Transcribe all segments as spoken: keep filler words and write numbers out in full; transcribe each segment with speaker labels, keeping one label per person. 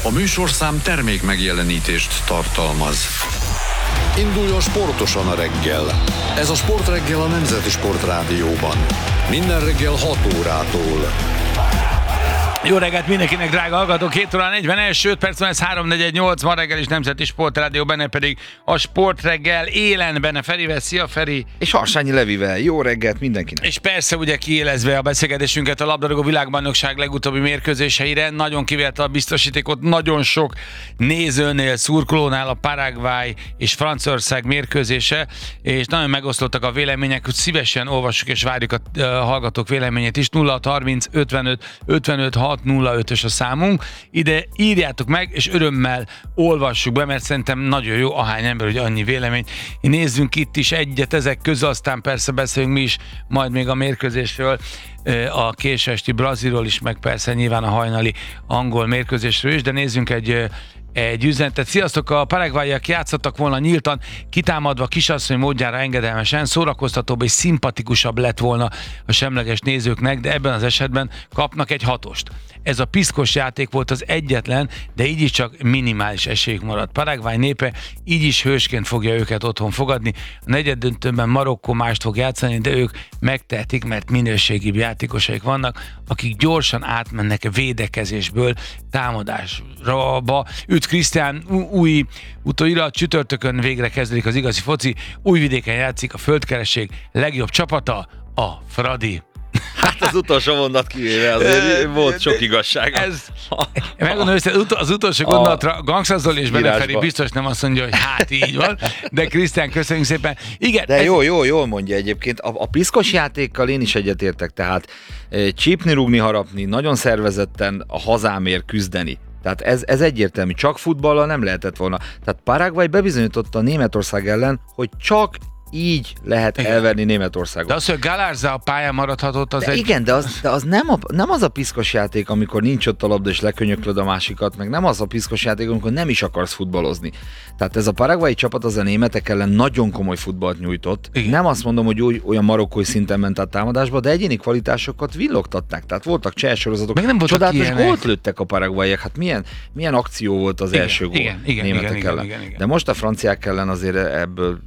Speaker 1: A műsorszám termék megjelenítést tartalmaz. Induljon sportosan a reggel. Ez a Sportreggel a Nemzeti Sportrádióban. Minden reggel hat órától.
Speaker 2: Jó reggelt mindenkinek, drága hallgatók! két óra negyvenegy, öt perc van, ez három negyvennyolc, ma reggel is Nemzeti Sportrádió, benne pedig a Sportreggel élen, benne Ferivel. Szia, Feri!
Speaker 3: És Harsányi Levivel. Jó reggelt mindenkinek!
Speaker 2: És persze ugye kiélezve a beszélgetésünket a labdarúgó világbajnokság legutóbbi mérkőzéseire, nagyon kivélte a biztosítékot, nagyon sok nézőnél, szurkolónál a Paraguay és Franciaország mérkőzése, és nagyon megosztottak a vélemények, hogy szívesen olvassuk és várjuk a uh, hallgatók véleményét is. nulla hat harminc ötvenöt ötvenöt hat nulla ötös a számunk. Ide írjátok meg, és örömmel olvassuk be, mert szerintem nagyon jó ahány ember, hogy annyi vélemény. Nézzünk itt is egyet ezek közül, aztán persze beszélünk mi is majd még a mérkőzésről, a későesti Brazilról is, meg persze nyilván a hajnali angol mérkőzésről is, de nézzünk egy egy üzenetet. Sziasztok, a paraguayiak játszottak volna nyíltan, kitámadva kisasszony módjára engedelmesen, szórakoztatóbb és szimpatikusabb lett volna a semleges nézőknek, de ebben az esetben kapnak egy hatost. Ez a piszkos játék volt az egyetlen, de így is csak minimális esélyük maradt. Paraguay népe így is hősként fogja őket otthon fogadni. A negyeddöntőben Marokkó mást fog játszani, de ők megtehetik, mert minőségibb játékosaik vannak, akik gyorsan átmennek védekezésből támadásra. Üdv Krisztián, új utóirat, csütörtökön végre kezdődik az igazi foci, Újvidéken játszik a földkeresség legjobb csapata, a Fradi.
Speaker 3: Hát az utolsó mondat kivéve azért volt sok igazság.
Speaker 2: Ez, megmondom őszintén, az utolsó gondolatra Gangsta Zoli és Bene Feri biztos nem azt mondja, hogy hát így van, de Krisztián, köszönjük szépen. Igen,
Speaker 3: de
Speaker 2: ez...
Speaker 3: jó, jó, jól mondja egyébként. A, a piszkos játékkal én is egyetértek, tehát csípni, rúgni, harapni, nagyon szervezetten a hazámért küzdeni. Tehát ez, ez egyértelmű, csak futballal nem lehetett volna. Tehát Paraguay bebizonyította Németország ellen, hogy csak így lehet igen. elverni Németországot.
Speaker 2: De az, hogy Galárza a pályán maradhatott, az
Speaker 3: de
Speaker 2: egy...
Speaker 3: Igen, de az, de az nem, a, nem az a piszkos játék, amikor nincs ott a labda és lekönyöklöd a másikat, meg nem az a piszkos játék, amikor nem is akarsz futballozni. Tehát ez a paraguayi csapat az a németek ellen nagyon komoly futballt nyújtott. Igen. Nem azt mondom, hogy úgy, olyan marokkói szinten ment a támadásba, de egyéni kvalitásokat villogtatták. Tehát voltak cseh sorozatok, csodálatos gólt lőttek a paraguayiak. Hát milyen, milyen akció volt az igen, első gól
Speaker 2: igen, igen,
Speaker 3: németek
Speaker 2: igen,
Speaker 3: ellen.
Speaker 2: Igen, igen, igen.
Speaker 3: De most a franciák ellen azért ebből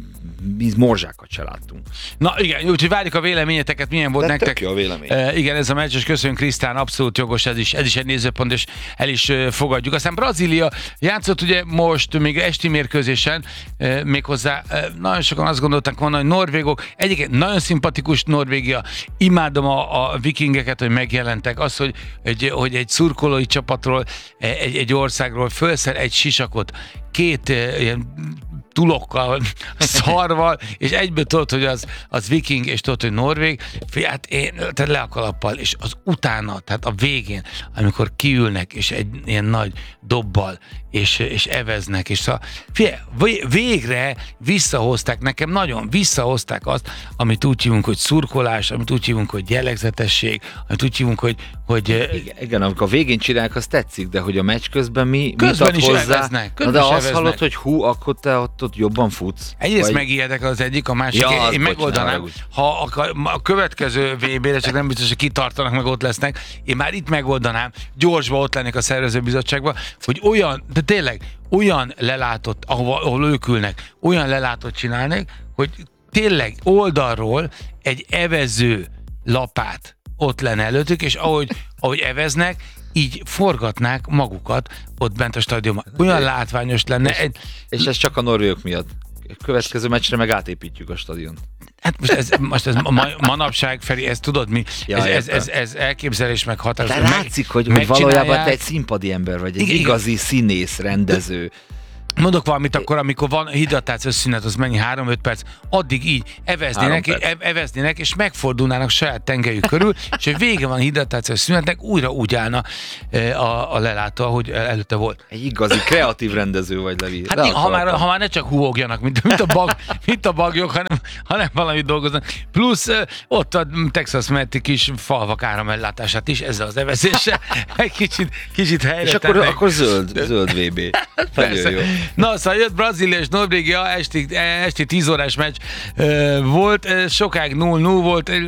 Speaker 3: mi morzsákat se láttunk.
Speaker 2: Na igen, úgyhogy várjuk a véleményeteket, milyen volt
Speaker 3: de
Speaker 2: nektek.
Speaker 3: Tök jó a vélemény.
Speaker 2: E, igen, ez a meccs, és köszönjük Krisztán, abszolút jogos, ez is, ez is egy nézőpont, és el is e, fogadjuk. Aztán Brazília játszott ugye most még esti mérkőzésen, e, méghozzá e, nagyon sokan azt gondolták volna, hogy norvégok, egyébként nagyon szimpatikus Norvégia, imádom a, a vikingeket, hogy megjelentek, az, hogy, hogy, hogy egy szurkolói csapatról, egy, egy országról fölszer egy sisakot, két e, ilyen tulokkal, szarval, és egyből tudod, hogy az, az viking, és tudod, hogy norvég, hát én tehát le a kalappal, és az utána, tehát a végén, amikor kiülnek, és egy ilyen nagy dobbal, és, és eveznek, és szóval, figyelj, végre visszahozták, nekem nagyon visszahozták azt, amit úgy hívunk, hogy szurkolás, amit úgy hívunk, hogy jellegzetesség, amit úgy hívunk, hogy... hogy
Speaker 3: igen, igen, amikor a végén csinálják, az tetszik, de hogy a meccs közben mi
Speaker 2: közben is
Speaker 3: hozzá,
Speaker 2: eveznek,
Speaker 3: közben de azt eveznek. Hallod, hogy hú, akkor te ott, ott jobban futsz.
Speaker 2: Egyrészt vagy... megijedek az egyik, a másik, ja, én, én megoldanám, ha a, a következő vé bé-re, csak nem biztos, hogy kitartanak, meg ott lesznek, én már itt megoldanám, gyorsba ott lennék a szervezőbizottságban, hogy olyan, de tényleg olyan lelátott, ahol, ahol ők ülnek, olyan lelátott csinálnék, hogy tényleg oldalról egy evező lapát ott lenne előttük, és ahogy, ahogy eveznek, így forgatnák magukat ott bent a stadionban. Olyan látványos lenne.
Speaker 3: És, egy... és ez csak a norvégok miatt. Következő meccsre meg átépítjük a stadiont.
Speaker 2: Hát most ez, most ez ma, manapság, Feri, ez tudod mi?
Speaker 3: Ja,
Speaker 2: ez, ez, ez, ez elképzelés meg hatás.
Speaker 3: De látszik, hogy, hogy valójában te egy színpadi ember vagy, egy igen, igazi színész, rendező.
Speaker 2: Mondok valamit akkor, amikor van hidratációs szünet, az mennyi? három-öt perc, addig így eveznének, e- eveznének és megfordulnának saját tengelyük körül, és hogy vége van a hidratációs szünetnek, újra úgy állna a, a lelátó, ahogy előtte volt.
Speaker 3: Egy igazi kreatív rendező vagy, Levi.
Speaker 2: Hát ha már, ha már ne csak húogjanak, mint, mint, a, bag, mint a bagyok, hanem, hanem valamit dolgoznak. Plusz ott a Texas melletti kis falvak áramellátását is ezzel az evezéssel egy kicsit, kicsit helyre.
Speaker 3: És akkor, akkor zöld, zöld vé bé.
Speaker 2: Persze. Jó. Na, szóval jött Brazília és Norvégia, esti, esti tíz órás meccs uh, volt, uh, sokáig null null volt, uh,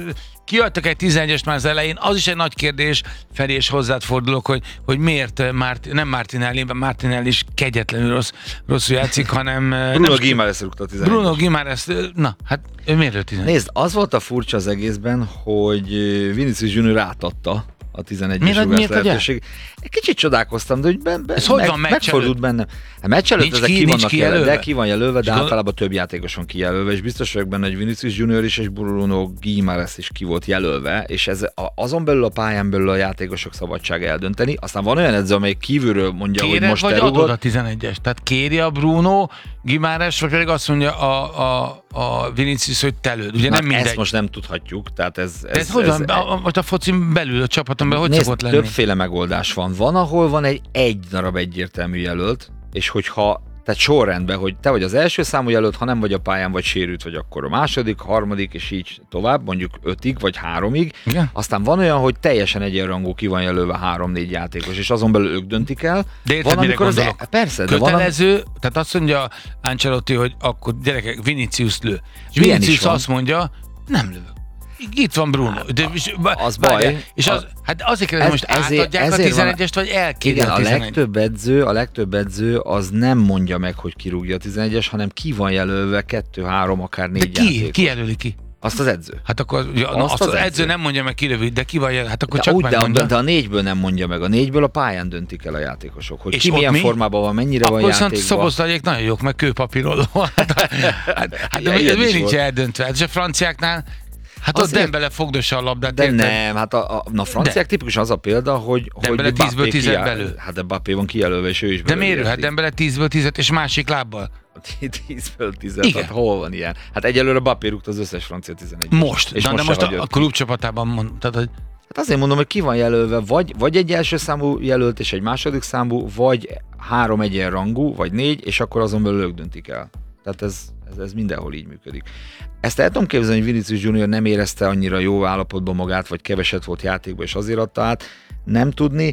Speaker 2: kiadtak egy tizenegyest már az elején, az is egy nagy kérdés, Feri, és hozzád fordulok, hogy, hogy miért Márt, nem Martinelli, Martinelli is kegyetlenül rossz, rosszul játszik, hanem...
Speaker 3: Bruno Guimaraes rúgta a tizenegyest.
Speaker 2: Bruno Guimaraes, na, hát ő miért lőtt tizenegyest?
Speaker 3: Nézd, az volt a furcsa az egészben, hogy Vinicius Junior átadta a tizenegyes rúgás lehetőség. Egy kicsit csodálkoztam, de hogy ben, ben,
Speaker 2: ez meg, hogy van
Speaker 3: megfordult bennem. Hát meccs előtt
Speaker 2: nincs
Speaker 3: ezek
Speaker 2: ki,
Speaker 3: ki vannak
Speaker 2: kijelölve.
Speaker 3: jelölve, de ki van jelölve, de
Speaker 2: és
Speaker 3: általában több játékos van kijelölve, és biztos vagyok benne, hogy Vinicius Junior is és Bruno Guimaraes is ki volt jelölve, és ez a, azon belül a pályán belül a játékosok szabadsága eldönteni. Aztán van olyan edző, amelyik kívülről mondja,
Speaker 2: Kéred,
Speaker 3: hogy most
Speaker 2: vagy
Speaker 3: te
Speaker 2: adod
Speaker 3: rúgod.
Speaker 2: a tizenegyest? Tehát kéri a Bruno Guimaraes, vagy pedig azt mondja a, a, a Vinicius, hogy te lőd. Ugye
Speaker 3: Na,
Speaker 2: nem mindegy.
Speaker 3: ezt most nem tudhatjuk, tehát ez...
Speaker 2: Ez, ez hogy van? A, a, a focin belül, a csapaton belül, hogy
Speaker 3: Nézd,
Speaker 2: szokott lenni?
Speaker 3: többféle megoldás van. Van, ahol van egy egy darab egyértelmű jelölt, és hogyha, tehát sorrendben, hogy te vagy az első számú jelölt, ha nem vagy a pályán, vagy sérült, vagy akkor a második, harmadik, és így tovább, mondjuk ötig, vagy háromig.
Speaker 2: Igen?
Speaker 3: Aztán van olyan, hogy teljesen egyenrangú ki van jelölve három-négy játékos, és azon belül ők döntik el.
Speaker 2: De érted,
Speaker 3: van,
Speaker 2: mire
Speaker 3: amikor az
Speaker 2: gondolok?
Speaker 3: e- persze, de van,
Speaker 2: Kötelező, tehát azt mondja Ancelotti, hogy akkor gyerekek, Vinicius lő. És
Speaker 3: Ilyen is
Speaker 2: Vinicius
Speaker 3: van.
Speaker 2: azt mondja, nem lő. Itt van Bruno. De, és,
Speaker 3: az
Speaker 2: várjál,
Speaker 3: baj.
Speaker 2: És az,
Speaker 3: A-
Speaker 2: hát azért kérdezem,
Speaker 3: ez-
Speaker 2: most
Speaker 3: ezért-
Speaker 2: átadják a
Speaker 3: ezért van-
Speaker 2: tizenegyest, vagy elkéri
Speaker 3: igen,
Speaker 2: a
Speaker 3: a
Speaker 2: tizenegyest.
Speaker 3: legtöbb edző, a legtöbb edző az nem mondja meg, hogy kirúgja a tizenegyes, hanem ki van jelölve kettő, három, akár
Speaker 2: De
Speaker 3: négy
Speaker 2: ki?
Speaker 3: játékos.
Speaker 2: Ki jelöli ki?
Speaker 3: Azt az edző.
Speaker 2: Hát akkor ja,
Speaker 3: Azt
Speaker 2: azt, azt
Speaker 3: az
Speaker 2: az edző.
Speaker 3: edző
Speaker 2: nem mondja meg, kilövi, de ki van jel, hát akkor
Speaker 3: De
Speaker 2: csak
Speaker 3: úgy, de,
Speaker 2: megmondja.
Speaker 3: a, de a négyből nem mondja meg. A négyből a pályán döntik el a játékosok, hogy
Speaker 2: És
Speaker 3: ki
Speaker 2: ott
Speaker 3: milyen
Speaker 2: mi?
Speaker 3: formában van, mennyire
Speaker 2: Akkor
Speaker 3: van
Speaker 2: viszont
Speaker 3: játékban.
Speaker 2: Szoboszlaiék nagyon jók, meg kőpapíroló. hát, hát, hát
Speaker 3: Ja,
Speaker 2: de
Speaker 3: ilyen
Speaker 2: miért
Speaker 3: is
Speaker 2: nincs
Speaker 3: volt.
Speaker 2: eldöntve? Hát és a franciáknál, hát ott
Speaker 3: Azért-
Speaker 2: Dembele fogdossa a labdát.
Speaker 3: De
Speaker 2: érted?
Speaker 3: nem, hát a, a, a franciák tipikusan az a példa, hogy, hogy
Speaker 2: Dembele
Speaker 3: Mbappé
Speaker 2: tízből tízet
Speaker 3: kijel-
Speaker 2: belül.
Speaker 3: Hát de Mbappé van kijelölve, és ő is
Speaker 2: De miért?
Speaker 3: belőle
Speaker 2: Hát Dembele tízből tízet, és másik lábbal.
Speaker 3: tízből tízet,
Speaker 2: Igen.
Speaker 3: hát hol van ilyen? Hát egyelőre Mbappé rúgta az összes francia tizenegy.
Speaker 2: Most,
Speaker 3: és
Speaker 2: de,
Speaker 3: most,
Speaker 2: de most
Speaker 3: se
Speaker 2: a,
Speaker 3: hagyott
Speaker 2: a
Speaker 3: ki.
Speaker 2: klubcsapatában mondtad, hogy
Speaker 3: Hát azért mondom, hogy ki van jelölve, vagy, vagy egy első számú jelölt és egy második számú, vagy három egyenrangú, vagy négy, és akkor azon belül ők döntik el. Tehát ez, ez, ez mindenhol így működik. Ezt el tudom képzelni, hogy Vinicius Junior nem érezte annyira jó állapotban magát, vagy keveset volt játékban, és azért adta át, nem tudni.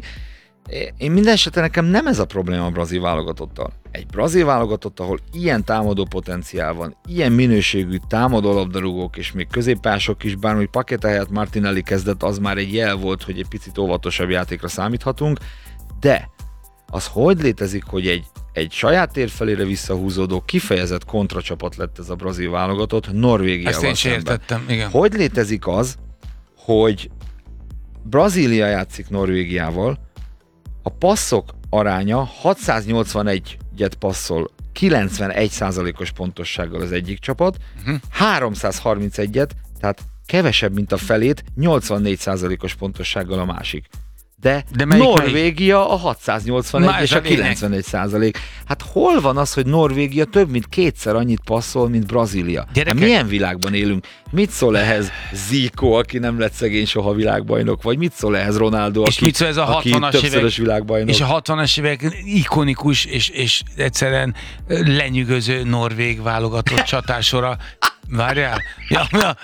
Speaker 3: Én minden esetre nekem nem ez a probléma a brazil válogatottal. Egy brazil válogatott, ahol ilyen támadó potenciál van, ilyen minőségű támadó labdarúgók, és még középpások is, bár hogy Paqueta helyett Martinelli kezdett, az már egy jel volt, hogy egy picit óvatosabb játékra számíthatunk, de az hogy létezik, hogy egy, egy saját tér felére visszahúzódó, kifejezett kontracsapat lett ez a brazil válogatott Norvégiával
Speaker 2: ezt én sem
Speaker 3: szemben.
Speaker 2: értettem. Igen.
Speaker 3: Hogy létezik az, hogy Brazília játszik Norvégiával, a passzok aránya hatszáznyolcvanegyet passzol kilencvenegy százalékos pontossággal az egyik csapat,
Speaker 2: Uh-huh.
Speaker 3: háromszázharmincegyet, tehát kevesebb, mint a felét, nyolcvannégy százalékos pontossággal a másik. De,
Speaker 2: De melyik
Speaker 3: Norvégia a hatszáznyolcvanegy
Speaker 2: Na, ez
Speaker 3: és
Speaker 2: a
Speaker 3: a
Speaker 2: lényeg.
Speaker 3: kilencvenegy százalék. Hát hol van az, hogy Norvégia több mint kétszer annyit passzol, mint Brazília?
Speaker 2: Gyerekek.
Speaker 3: Hát milyen világban élünk? Mit szól ehhez Zico, aki nem lett szegény soha világbajnok? Vagy mit szól ehhez Ronaldo,
Speaker 2: És
Speaker 3: aki,
Speaker 2: mit szól ez a
Speaker 3: aki
Speaker 2: hatvanas
Speaker 3: többszörös
Speaker 2: évek-
Speaker 3: világbajnok?
Speaker 2: És a hatvanas évek ikonikus és, és egyszerűen lenyűgöző norvég válogatott csatásora. Várjál? Ja, ja.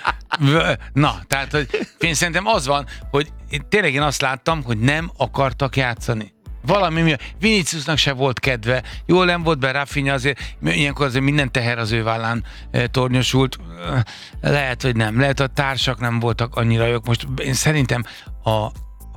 Speaker 2: Na, tehát, hogy én szerintem az van, hogy én, tényleg én azt láttam, hogy nem akartak játszani. Valami miatt. Viniciusnak se volt kedve, jól nem volt be Rafinha, azért ilyenkor azért minden teher az ő vállán e, tornyosult. Lehet, hogy nem. Lehet, hogy a társak nem voltak annyira jók. Most én szerintem a, a,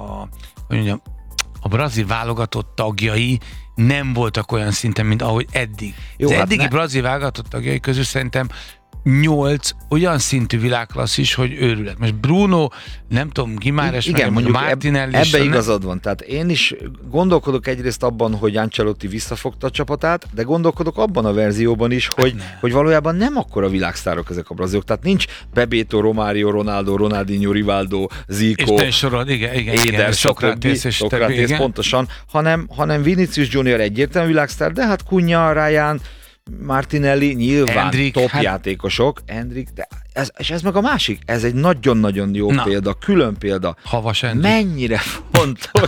Speaker 2: hogy mondjam, a brazil válogatott tagjai nem voltak olyan szinten, mint ahogy eddig.
Speaker 3: Jó,
Speaker 2: Az
Speaker 3: hát
Speaker 2: eddigi
Speaker 3: ne-
Speaker 2: brazil válogatott tagjai közül szerintem nyolc olyan szintű világklasszis, hogy őrület. Most Bruno, nem tudom, Guimaraes,
Speaker 3: Igen,
Speaker 2: meg
Speaker 3: mondjuk
Speaker 2: Martinelli
Speaker 3: eb-
Speaker 2: is,
Speaker 3: ebbe
Speaker 2: nem-
Speaker 3: igazad van. Tehát én is gondolkodok egyrészt abban, hogy Ancelotti visszafogta a csapatát, de gondolkodok abban a verzióban is, hogy,
Speaker 2: ne.
Speaker 3: hogy valójában nem akkora világsztárok ezek a brazilok. Tehát nincs Bebeto, Romário, Ronaldo, Ronaldinho, Rivaldo,
Speaker 2: És
Speaker 3: Zico,
Speaker 2: te is sorod, igen, igen, igen,
Speaker 3: Éder,
Speaker 2: Sokratész
Speaker 3: stb.
Speaker 2: és többi,
Speaker 3: Sokratész,
Speaker 2: igen.
Speaker 3: pontosan, hanem, hanem Vinicius Junior egyértelmű világsztár, de hát Cunha, Ryan, Martinelli nyilván
Speaker 2: Endrick,
Speaker 3: top
Speaker 2: hát-
Speaker 3: játékosok, Endrick, de ez, és ez meg a másik, ez egy nagyon-nagyon jó
Speaker 2: Na.
Speaker 3: példa, külön példa.
Speaker 2: Havas Endrick.
Speaker 3: Mennyire fontos,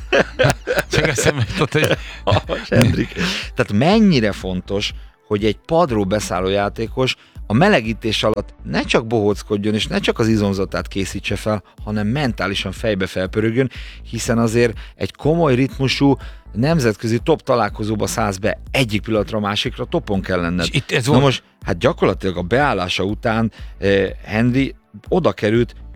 Speaker 2: Csak eszembe jutott, hogy
Speaker 3: Havas Endrick. Tehát mennyire fontos, hogy egy padról beszálló játékos a melegítés alatt ne csak bohóckodjon, és ne csak az izomzatát készítse fel, hanem mentálisan fejbe felpörögjön, hiszen azért egy komoly ritmusú nemzetközi top találkozóba szállsz be egyik pillanatra a másikra, topon kell lenned.
Speaker 2: És itt ez
Speaker 3: Na
Speaker 2: volt-
Speaker 3: most, hát gyakorlatilag a beállása után eh, Henry oda került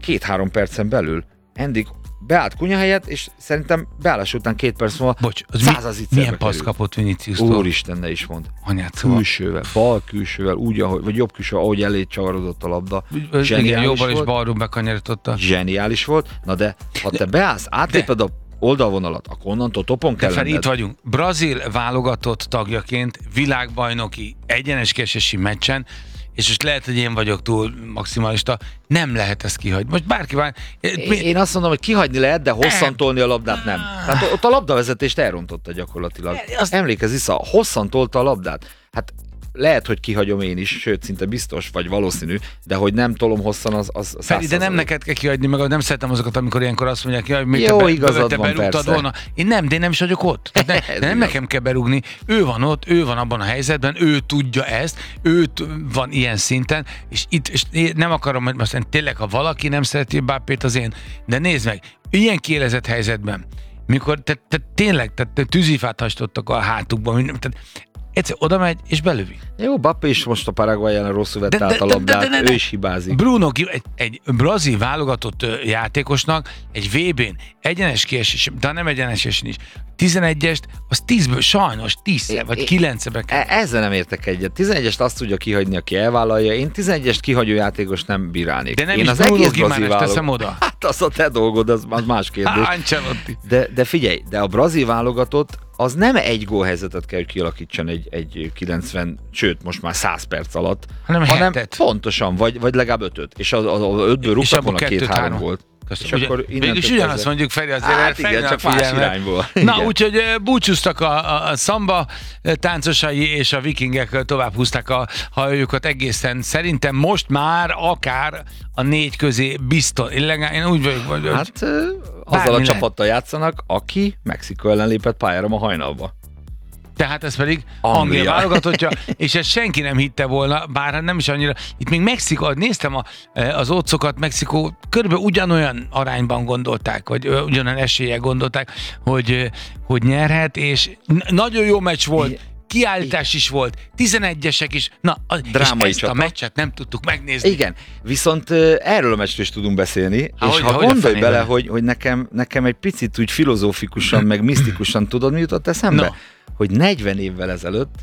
Speaker 3: két-három percen belül Endik beállt kunya helyett, és szerintem beállás után két perc múlva
Speaker 2: Bocs, az
Speaker 3: százas
Speaker 2: mi,
Speaker 3: zicserbe
Speaker 2: milyen passz
Speaker 3: került.
Speaker 2: kapott Vinicius-tól?
Speaker 3: Úristen, ne is mond.
Speaker 2: Anyát, szóval.
Speaker 3: Külsővel, bal külsővel, úgy, ahogy, vagy jobb külsővel, ahogy elé csavarodott a labda.
Speaker 2: Igen,
Speaker 3: Zseniális
Speaker 2: jobban és
Speaker 3: volt.
Speaker 2: balról bekanyarította.
Speaker 3: Zseniális volt. Na de, ha te beállsz, átléped a oldalvonalat, akkor onnantól topon
Speaker 2: De
Speaker 3: kell
Speaker 2: fel, itt
Speaker 3: lenned.
Speaker 2: vagyunk. Brazil válogatott tagjaként világbajnoki egyenes kiesési meccsen, és most lehet, hogy én vagyok túl maximalista, nem lehet ezt kihagyni. Most bárki vár...
Speaker 3: Én, én azt mondom, hogy kihagyni lehet, de hosszantolni a labdát nem. Tehát ott a labdavezetést elrontotta gyakorlatilag.
Speaker 2: Azt-
Speaker 3: Emlékezz vissza, hosszantolta a labdát. Hát lehet, hogy kihagyom én is, sőt, szinte biztos, vagy valószínű, de hogy nem tolom hosszan, az, az
Speaker 2: Feri, de nem neked kell kihagyni, meg nem szeretem azokat, amikor ilyenkor azt mondják, hogy még
Speaker 3: Jó,
Speaker 2: te, be,
Speaker 3: igazad
Speaker 2: te
Speaker 3: van,
Speaker 2: berúgtad
Speaker 3: persze.
Speaker 2: volna. Én nem, de én nem is vagyok ott. Tehát ne, de nem
Speaker 3: igaz.
Speaker 2: nekem kell berúgni. Ő van ott, ő van abban a helyzetben, ő tudja ezt, ő t- van ilyen szinten, és itt és én nem akarom, hogy aztán tényleg, ha valaki nem szereti Mbappét, az én, de nézd meg, ilyen kiélezett helyzetben, mikor te, te tényleg te, te tűzifát hagytottak a hátukban, minden, tehát egyszer oda megy és belövi.
Speaker 3: Jó, Bappé is most a Paraguay ellen rosszul vette
Speaker 2: De-
Speaker 3: át
Speaker 2: de-
Speaker 3: a
Speaker 2: de-
Speaker 3: labdát,
Speaker 2: de- de- de-
Speaker 3: ő is hibázik.
Speaker 2: Bruno, ki- egy, egy brazil válogatott ö, játékosnak egy vé bén egyenes kiesés, de nem egyenes kiesés is, tizenegyest, az tízből sajnos tízszer
Speaker 3: É-
Speaker 2: vagy
Speaker 3: é-
Speaker 2: kilencbe kell.
Speaker 3: E- ezzel nem értek egyet. tizenegyest azt tudja kihagyni, aki elvállalja. Én tizenegyest kihagyó játékos nem bírálnék.
Speaker 2: De nem
Speaker 3: Én
Speaker 2: is
Speaker 3: az
Speaker 2: Bruno
Speaker 3: egész
Speaker 2: Gimenez
Speaker 3: brazil válogat-
Speaker 2: teszem oda.
Speaker 3: Hát az a te dolgod, az, az más kérdés.
Speaker 2: Ancelotti.
Speaker 3: De, de figyelj, de a brazil válogatott az nem egy gólhelyzetet kell, hogy kialakítson egy, egy kilencven, sőt most már száz perc alatt,
Speaker 2: Hanem
Speaker 3: hanem
Speaker 2: hetet.
Speaker 3: pontosan, vagy, vagy legalább ötöt. És az, az, az ötből
Speaker 2: És
Speaker 3: rúgtak
Speaker 2: abból
Speaker 3: volna két-három
Speaker 2: kettőt-három.
Speaker 3: volt.
Speaker 2: Köszönöm.
Speaker 3: És
Speaker 2: Ugye,
Speaker 3: akkor innentől
Speaker 2: végülis ugyanazt
Speaker 3: kezdve-
Speaker 2: mondjuk, Feri, azért
Speaker 3: Hát igen,
Speaker 2: felhívnám
Speaker 3: csak más
Speaker 2: figyelmet.
Speaker 3: irányból.
Speaker 2: Na,
Speaker 3: Igen.
Speaker 2: úgyhogy ö, búcsúztak a, a, a szamba táncosai, és a vikingek tovább húzták a hajójukat egészen. Szerintem most már akár a négy közé biztos. Én, legalább, én úgy vagyok, hogy
Speaker 3: Hát ö, azzal
Speaker 2: Bármi
Speaker 3: a
Speaker 2: lehet.
Speaker 3: csapattal játszanak, aki Mexikó ellen lépett pályára ma hajnalba.
Speaker 2: tehát ez pedig
Speaker 3: Anglia.
Speaker 2: Anglia válogatottja, és ezt senki nem hitte volna, bár hát nem is annyira. Itt még Mexikó, néztem a, az ócokat, Mexikó körülbelül ugyanolyan arányban gondolták, vagy ö, ugyanolyan eséllyel gondolták, hogy, ö, hogy nyerhet, és n- nagyon jó meccs volt, kiállítás is volt, tizenegyesek is, na, a,
Speaker 3: Drámai
Speaker 2: és ezt
Speaker 3: csata.
Speaker 2: a meccset nem tudtuk megnézni.
Speaker 3: Igen, viszont ö, erről a meccsről is tudunk beszélni,
Speaker 2: Há,
Speaker 3: és
Speaker 2: hogy-
Speaker 3: ha
Speaker 2: hogy a
Speaker 3: gondolj
Speaker 2: fenében?
Speaker 3: bele, hogy, hogy nekem, nekem egy picit úgy filozófikusan, meg misztikusan tudod, mi jutott eszembe?
Speaker 2: Na.
Speaker 3: Hogy negyven évvel ezelőtt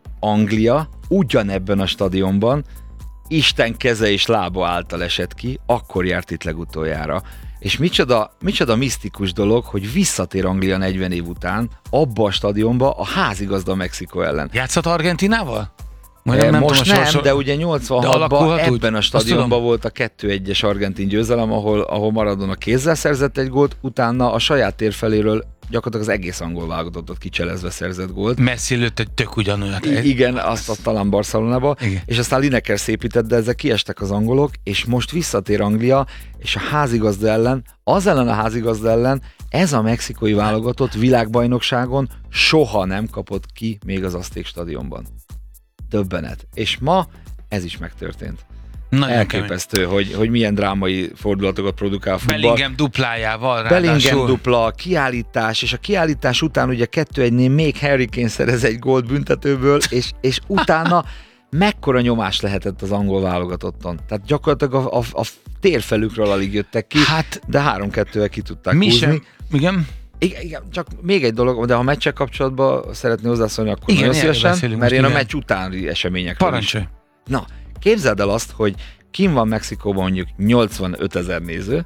Speaker 3: Anglia ugyanebben a stadionban Isten keze és lába által esett ki, akkor járt itt legutoljára. És micsoda, micsoda misztikus dolog, hogy visszatér Anglia negyven év után abba a stadionba a házigazda Mexikó ellen.
Speaker 2: Játszott Argentinával?
Speaker 3: Eh,
Speaker 2: Majd
Speaker 3: Most
Speaker 2: tudom, a
Speaker 3: nem,
Speaker 2: sorsor-
Speaker 3: de ugye
Speaker 2: De
Speaker 3: nyolcvanhatban
Speaker 2: alakulhat úgy?
Speaker 3: ebben a
Speaker 2: Azt
Speaker 3: stadionban
Speaker 2: tudom.
Speaker 3: volt a kettő egyes argentin győzelem, ahol, ahol Maradona kézzel szerzett egy gólt, utána a saját tér feléről gyakorlatilag az egész angol válogatottat kicselezve szerzett gólt.
Speaker 2: Messi lőtt egy tök ugyanolyat.
Speaker 3: I- igen, azt, azt talán Barcelonába,
Speaker 2: Igen.
Speaker 3: és aztán Lineker szépített, de ezek kiestek az angolok, és most visszatér Anglia, és a házigazda ellen, az ellen a házigazda ellen, ez a mexikói válogatott világbajnokságon soha nem kapott ki még az Azték stadionban. Döbbenet. És ma ez is megtörtént.
Speaker 2: Nagyon kemény.
Speaker 3: Elképesztő, hogy, hogy milyen drámai fordulatokat produkál a futball.
Speaker 2: Bellingham duplájával,
Speaker 3: Bellingham
Speaker 2: ráadásul.
Speaker 3: dupla, kiállítás, és a kiállítás után ugye kettő egynél még Harry Kane szerez egy gólt büntetőből, és, és utána mekkora nyomás lehetett az angol válogatotton. Tehát gyakorlatilag a, a, a térfelükről alig jöttek ki,
Speaker 2: Hát
Speaker 3: de három-kettővel ki tudták
Speaker 2: mi
Speaker 3: húzni.
Speaker 2: sem, igen,
Speaker 3: Igen, igen, csak még egy dolog, de ha meccsek kapcsolatban szeretné hozzászólni, akkor
Speaker 2: Igen,
Speaker 3: nagyon
Speaker 2: erről
Speaker 3: szívesen,
Speaker 2: beszélünk
Speaker 3: mert
Speaker 2: most,
Speaker 3: én a
Speaker 2: igen.
Speaker 3: meccs utáni eseményekről is.
Speaker 2: parancsolj.
Speaker 3: Na, képzeld el azt, hogy kim van Mexikóban mondjuk nyolcvanöt ezer néző,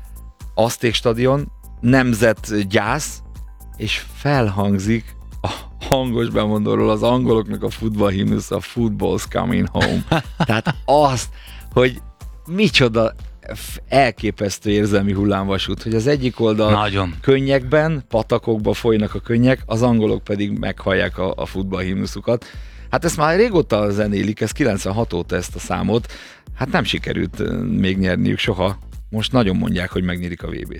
Speaker 3: Azték stadion, nemzetgyász, és felhangzik a hangos bemondóról az angoloknak a futballhimnusz, a Football's Coming Home. Tehát azt, hogy micsoda f- elképesztő érzelmi hullámvasút, hogy az egyik oldal
Speaker 2: Nagyon.
Speaker 3: könnyekben, patakokba folynak a könnyek, az angolok pedig meghallják a, a futballhimnuszukat. Hát ezt már régóta zenélik, ez kilencvenhat óta ezt a számot, hát nem sikerült ö, még nyerniük soha. Most nagyon mondják, hogy megnyerik a vé bét.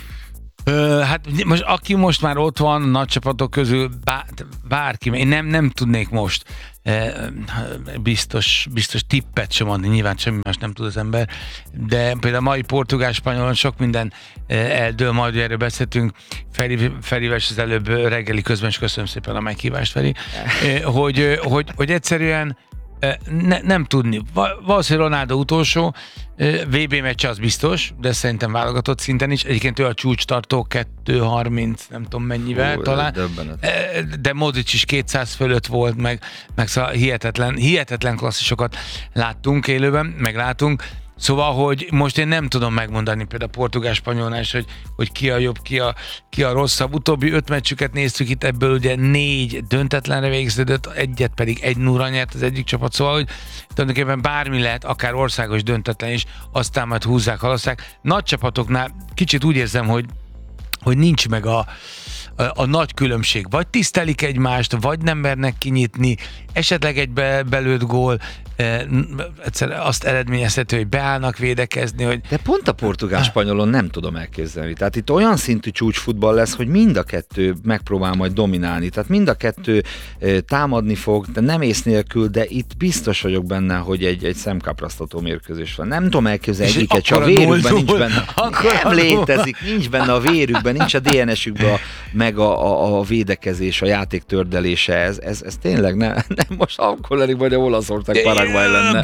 Speaker 2: Ö, hát most, aki most már ott van nagy csapatok közül, bár, bárki, én nem, nem tudnék most eh, biztos, biztos tippet sem adni, nyilván semmi más nem tud az ember, de például a mai portugál-spanyolon sok minden eh, eldől, majd erről beszéltünk, Feri, Ferivel az előbb reggeli közben, és köszönöm szépen a meghívást, Feri, eh, hogy, hogy, hogy egyszerűen Ne, nem tudni. Valószínűleg Ronaldo utolsó, vé bé meccs az biztos, de szerintem válogatott szinten is. Egyébként ő a csúcstartó kettő harminc, nem tudom mennyivel
Speaker 3: Ó,
Speaker 2: talán.
Speaker 3: döbbenet.
Speaker 2: De Modric is kétszáz fölött volt, meg, meg szóval hihetetlen, hihetetlen klasszisokat láttunk élőben, meg látunk. Szóval, hogy most én nem tudom megmondani például a portugál-spanyolnál is, hogy, hogy ki a jobb, ki a, ki a rosszabb. Utóbbi öt meccsüket néztük itt, ebből ugye négy döntetlenre végződött, egyet pedig egy nulla nyert az egyik csapat, szóval, hogy tulajdonképpen bármi lehet, akár országos döntetlen is, aztán majd húzzák, halaszták. Nagy csapatoknál kicsit úgy érzem, hogy, hogy nincs meg a A, a nagy különbség. Vagy tisztelik egymást, vagy nem mernek kinyitni, esetleg egy be, belőtt gól e, egyszer azt eredményezhető, hogy beállnak védekezni, hogy...
Speaker 3: De pont a portugál-spanyolon nem tudom elképzelni. Tehát itt olyan szintű csúcsfutball lesz, hogy mind a kettő megpróbál majd dominálni. Tehát mind a kettő e, támadni fog, de nem ész nélkül, de itt biztos vagyok benne, hogy egy, egy szemkáprasztató mérkőzés van. Nem tudom elképzelni egyiket, csak a vérükben nincs benne. Nem létezik, nincs benne a vérükben, nincs a dé en es-ükben meg a, a, a védekezés, a játék tördelése, ez, ez, ez tényleg nem, nem most akkor lenni, vagy a Olaszország Paraguay lenne.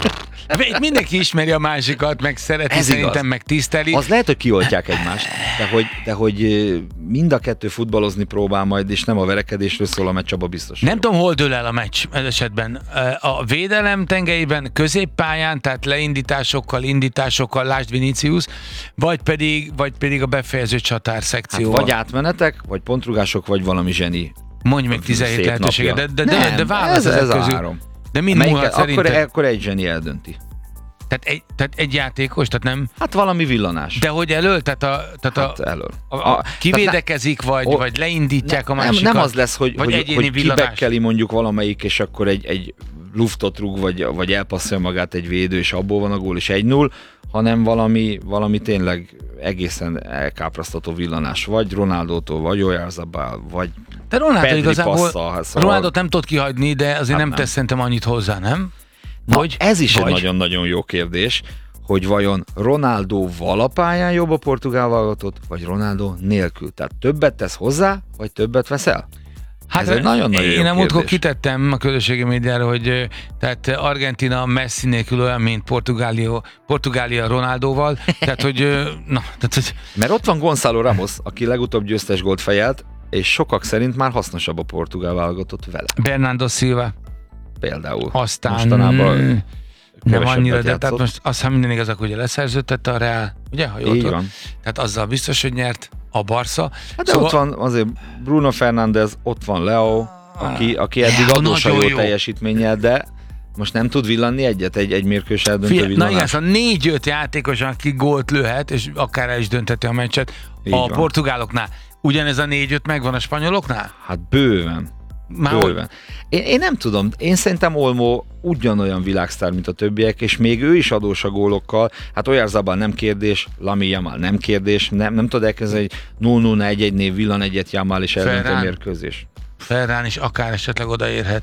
Speaker 2: Itt mindenki ismeri a másikat, meg szereti,
Speaker 3: Ez
Speaker 2: szerintem
Speaker 3: igaz.
Speaker 2: meg tiszteli.
Speaker 3: Az lehet, hogy kioltják egymást, de hogy, de hogy mind a kettő futballozni próbál majd, és nem a verekedésről szól a meccs, abban biztos.
Speaker 2: Nem tudom, hol dől el a meccs ez esetben. A védelem tengelyben, középpályán, tehát leindításokkal, indításokkal, lásd Vinicius, vagy pedig, vagy pedig a befejező csatár szekció.
Speaker 3: Hát vagy átmenetek, vagy pontrugások, vagy valami zseni.
Speaker 2: Mondj még tizenhét
Speaker 3: szép
Speaker 2: lehetőséget, de,
Speaker 3: napja.
Speaker 2: de, de,
Speaker 3: Nem,
Speaker 2: de válasz
Speaker 3: ez,
Speaker 2: ezek
Speaker 3: ez a
Speaker 2: közül.
Speaker 3: három.
Speaker 2: De mind
Speaker 3: Melyiket?
Speaker 2: múlhat
Speaker 3: Akkor,
Speaker 2: szerintem.
Speaker 3: akkor egy zseni eldönti.
Speaker 2: Tehát egy, tehát egy játékos, tehát nem...
Speaker 3: Hát valami villanás.
Speaker 2: De hogy elől? Tehát a, tehát
Speaker 3: Hát
Speaker 2: a,
Speaker 3: elől.
Speaker 2: a, a, kivédekezik, vagy,
Speaker 3: o-
Speaker 2: vagy leindítják
Speaker 3: ne,
Speaker 2: a másikat?
Speaker 3: Nem, nem az lesz, hogy,
Speaker 2: vagy
Speaker 3: hogy,
Speaker 2: egyéni
Speaker 3: hogy
Speaker 2: villanás.
Speaker 3: kibekkeli mondjuk valamelyik, és akkor egy, egy luftot rúg, vagy, vagy elpasszolja magát egy védő, és abból van a gól, és egy null, hanem valami, valami tényleg egészen elkáprasztató villanás. Vagy Ronaldótól, vagy Oyarzabal, vagy
Speaker 2: De Ronaldo
Speaker 3: Pedri
Speaker 2: igazából,
Speaker 3: passzal, hát szóval-
Speaker 2: Ronaldot nem tudod kihagyni, de azért
Speaker 3: Hát
Speaker 2: nem
Speaker 3: nem.
Speaker 2: tesz szerintem annyit hozzá, nem?
Speaker 3: Na,
Speaker 2: Vagy,
Speaker 3: ez is
Speaker 2: vagy.
Speaker 3: egy nagyon-nagyon jó kérdés, hogy vajon Ronaldo valapályán jobb a portugál válogatott, vagy Ronaldo nélkül. Tehát többet tesz hozzá, vagy többet vesz el?
Speaker 2: Hát
Speaker 3: Ez egy nagyon-nagyon
Speaker 2: én
Speaker 3: jó
Speaker 2: nem múltkor
Speaker 3: kérdés.
Speaker 2: kitettem a közösségi médiára, hogy ö, tehát Argentina Messi nélkül olyan, mint Portugália, Portugália Ronaldóval. Tehát, hogy ö, na, tehát, hogy
Speaker 3: Mert ott van Gonzalo Ramos, aki legutóbb győztes gólt fejelt, és sokak szerint már hasznosabb a portugál válogatott vele.
Speaker 2: Bernardo Silva,
Speaker 3: Például.
Speaker 2: aztán
Speaker 3: Mostanában
Speaker 2: nem
Speaker 3: kevesebbet
Speaker 2: annyira, de
Speaker 3: játszott.
Speaker 2: tehát most azt hiszem minden igazak, ugye leszerződtette a Real, ugye, ha jól
Speaker 3: Így
Speaker 2: tudom.
Speaker 3: van.
Speaker 2: Tehát azzal biztos, hogy nyert a Barca.
Speaker 3: Hát de szóval... ott van azért Bruno Fernández, ott van Leo, aki, aki eddig
Speaker 2: Leo
Speaker 3: adósan
Speaker 2: nagyon
Speaker 3: jó
Speaker 2: jó.
Speaker 3: teljesítménnyel, de most nem tud villanni egyet, egy, egy mérkős eldöntő
Speaker 2: Figyelj, na igen,
Speaker 3: villanás.
Speaker 2: szóval négy-öt játékos, aki gólt lőhet, és akár el is döntheti a meccset
Speaker 3: Így
Speaker 2: a
Speaker 3: van.
Speaker 2: portugáloknál. Ugyanez a négy-öt megvan a spanyoloknál?
Speaker 3: Hát bőven.
Speaker 2: Már
Speaker 3: Bőven. Én, én nem tudom, én szerintem Olmo ugyanolyan világsztár, mint a többiek, és még ő is adós a gólokkal. Hát Oyarzabal nem kérdés, Lamine Yamal nem kérdés, nem, nem tudod elkezdeni, hogy nulla nulla egy egy név villan egyet Yamal és eldöntő
Speaker 2: Ferran.
Speaker 3: mérkőzés.
Speaker 2: Ferrán is akár esetleg odaérhet.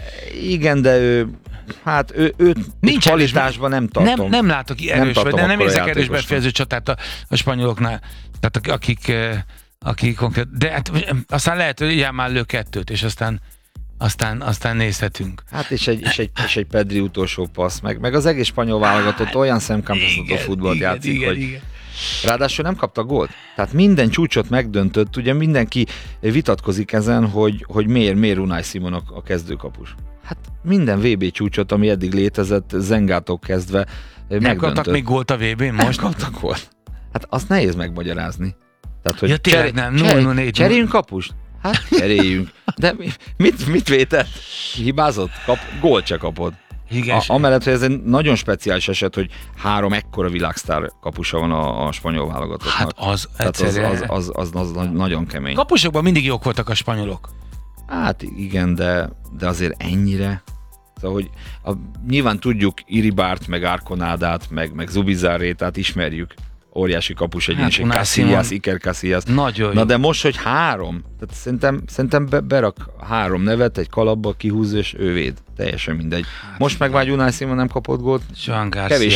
Speaker 3: Igen, de ő, hát ő, őt
Speaker 2: Nincs
Speaker 3: kvalitásban nem tartom.
Speaker 2: Nem, nem látok erős,
Speaker 3: tartom
Speaker 2: vagy de nem
Speaker 3: akkora
Speaker 2: érzek erős
Speaker 3: játékosnak.
Speaker 2: befejező csatát a, a spanyoloknál. Tehát akik, eh, akik konkrét, de hát aztán lehet, hogy így már lő kettőt, és aztán aztán, aztán nézhetünk.
Speaker 3: Hát és egy, és, egy, és egy Pedri utolsó passz, meg, meg az egész spanyol válogatott olyan szemkáprasztató futballt
Speaker 2: igen,
Speaker 3: játszik,
Speaker 2: igen,
Speaker 3: hogy
Speaker 2: igen.
Speaker 3: ráadásul nem kapta gólt. Tehát minden csúcsot megdöntött, ugye mindenki vitatkozik ezen, hogy, hogy miért, miért Unai Simon a, a kezdőkapus. Hát minden vé bé csúcsot, ami eddig létezett, Zengától kezdve
Speaker 2: Nem
Speaker 3: megdöntött.
Speaker 2: kaptak még gólt a vé bén
Speaker 3: Nem
Speaker 2: most?
Speaker 3: kaptak gólt. Hát azt nehéz megmagyarázni. Tehát, hogy
Speaker 2: Ja, tényleg nem, nulla nulla négy.
Speaker 3: cseréljünk kapust? Hát cseréljünk. De mi- mit, mit vétett? Hibázott? Kap, gólt se kapott.
Speaker 2: Igen,
Speaker 3: A, amellett, hogy ez egy nagyon speciális eset, hogy három ekkora világsztár kapusa van a, a spanyol válogatottnak.
Speaker 2: hát az
Speaker 3: Tehát az,
Speaker 2: egyszerűen.
Speaker 3: az, az, az, az, az nagyon kemény.
Speaker 2: Kapusokban mindig jók voltak a spanyolok.
Speaker 3: Hát igen, de, de azért ennyire. Szóval, hogy a, nyilván tudjuk Iribárt, meg Arconádát, meg, meg Zubizárétát ismerjük. Óriási kapus egyéniség,
Speaker 2: Unai
Speaker 3: Casillas,
Speaker 2: Simon.
Speaker 3: Iker Casillas.
Speaker 2: Nagyon
Speaker 3: Na
Speaker 2: jó.
Speaker 3: de most, hogy három, tehát szerintem, szerintem be, berak három nevet egy kalapba, kihúz, és ő véd. Teljesen mindegy. Most meg vagy Unai Simon nem kapott gólt,
Speaker 2: Joan Garcia.
Speaker 3: kevés